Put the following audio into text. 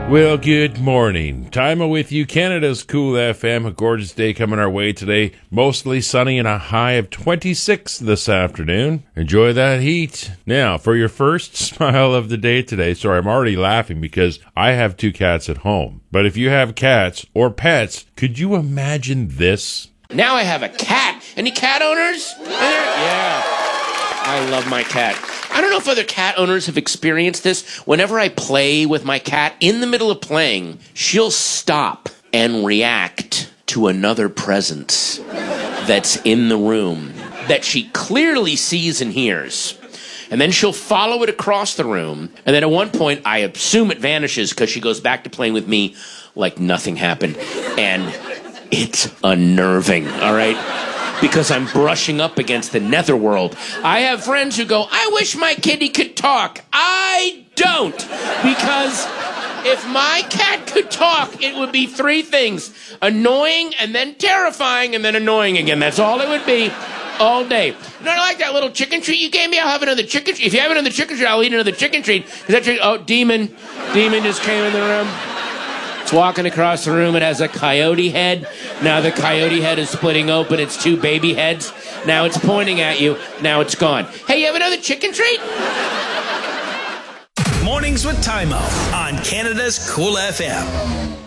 Well, good morning. Time with you, Canada's Cool FM. A gorgeous day coming our way today. Mostly sunny and a high of 26 this afternoon. Enjoy that heat. Now, for your first smile of the day today. Sorry, I'm already laughing because I have 2 cats at home. But if you have cats or pets, could you imagine this? Now I have a cat. Any cat owners? Yeah. I love my cat. I don't know if other cat owners have experienced this. Whenever I play with my cat, in the middle of playing, she'll stop and react to another presence that's in the room that she clearly sees and hears. And then she'll follow it across the room. And then at one point, I assume it vanishes because she goes back to playing with me like nothing happened. And it's unnerving, all right? Because I'm brushing up against the netherworld. I have friends who go, I wish my kitty could talk. I don't. Because if my cat could talk, it would be 3 things. Annoying, and then terrifying, and then annoying again. That's all it would be all day. Not like that little chicken treat you gave me. I'll have another chicken treat. If you have another chicken treat, I'll eat another chicken treat. Oh, Demon. Demon just came in the room. It's walking across the room. It has a coyote head. Now the coyote head is splitting open. It's 2 baby heads. Now it's pointing at you. Now it's gone. Hey, you have another chicken treat? Mornings with Tymo on Canada's Cool FM.